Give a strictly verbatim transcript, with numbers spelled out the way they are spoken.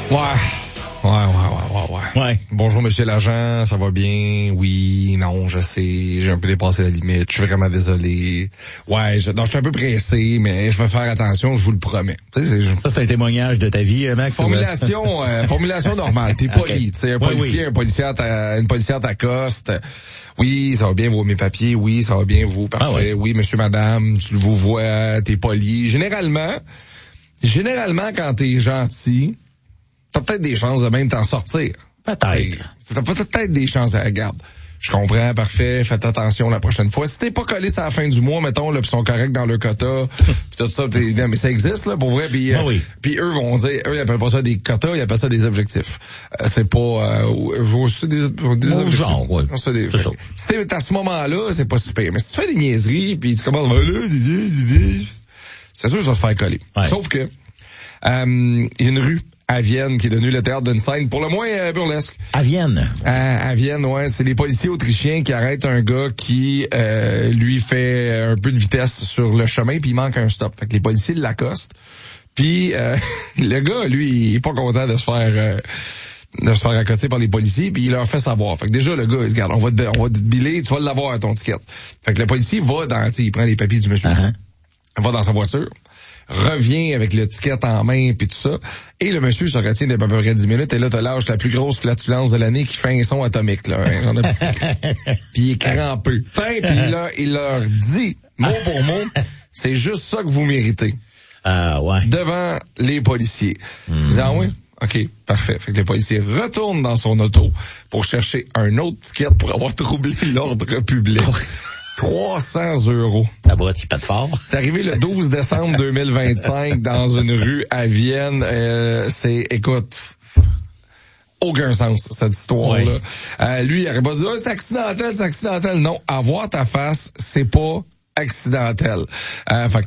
Ouais. Ouais, ouais, ouais, ouais, ouais. Ouais. Bonjour, monsieur l'agent, ça va bien? Oui, non, je sais, j'ai un peu dépassé la limite, je suis vraiment désolé. Ouais, je, non, je suis un peu pressé, mais je vais faire attention, je vous le promets. Tu sais, c'est, Ça, c'est un témoignage de ta vie, Max? Formulation, euh, formulation normale, t'es poli, okay. Tu sais, un policier, oui, oui. un policier, une policière t'accoste. Oui, ça va bien, vous, mes papiers, oui, ça va bien, vous, parfait. Ah ouais. Oui, monsieur, madame, tu vous vois, t'es poli. Généralement, généralement, quand t'es gentil, t'as peut-être des chances de même t'en sortir. Peut-être. T'as peut-être des chances à la garde. Je comprends, parfait, faites attention la prochaine fois. Si t'es pas collé à la fin du mois, mettons, là, pis sont corrects dans le quota, pis tout ça, non, mais ça existe, là, pour vrai, pis, ah oui. pis eux vont dire, eux, ils appellent pas ça des quotas, ils appellent ça des objectifs. Euh, c'est pas, euh, c'est des, des bon objectifs. Genre, ouais. C'est des, c'est ça. Si t'es à ce moment-là, c'est pas super. Mais si tu fais des niaiseries, pis tu commences, là, c'est sûr que ça va se faire coller. Ouais. Sauf que, euh, il y a une rue à Vienne, qui est devenue le théâtre d'une scène pour le moins euh, burlesque. À Vienne? À, à Vienne, ouais. C'est les policiers autrichiens qui arrêtent un gars qui euh, lui fait un peu de vitesse sur le chemin, puis il manque un stop. Fait que les policiers l'accostent. Puis euh, le gars, lui, il est pas content de se faire... Euh, de se faire accoster par les policiers, puis il leur fait savoir. Fait que déjà, le gars, regarde, on va te, on va te biller, tu vas l'avoir, ton ticket. Fait que le policier va dans... Il prend les papiers du monsieur. Uh-huh. Il va dans sa voiture, revient avec le ticket en main puis tout ça, et le monsieur se retient d'à peu près dix minutes, et là t'as lâche la plus grosse flatulence de l'année qui fait un son atomique, là. Hein, a... puis il est crampé. Puis là, il leur dit, mot pour mot, c'est juste ça que vous méritez. Ah ouais. Devant les policiers. Mm. Disant oui, ok, parfait. Fait que le policier retourne dans son auto pour chercher un autre ticket pour avoir troublé l'ordre public. trois cents euros. La boîte, il pète fort. C'est arrivé le douze décembre deux mille vingt-cinq dans une rue à Vienne. Euh, c'est, écoute, aucun sens, cette histoire-là. Oui. Euh, lui, il aurait pas dit, oh, c'est accidentel, c'est accidentel. Non, avoir ta face, c'est pas accidentel. Euh, fait que